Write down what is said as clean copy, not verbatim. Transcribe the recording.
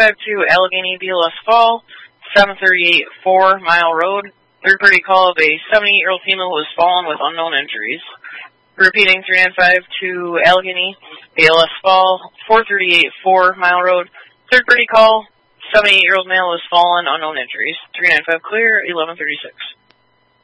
3952 Allegheny BLS Fall, 738 4 Mile Road. Third party call of a 78-year-old female who was fallen with unknown injuries. Repeating, 3952 Allegheny BLS Fall, 438 4 Mile Road. Third party call, 78-year-old male was fallen, unknown injuries. 395 clear, 1136.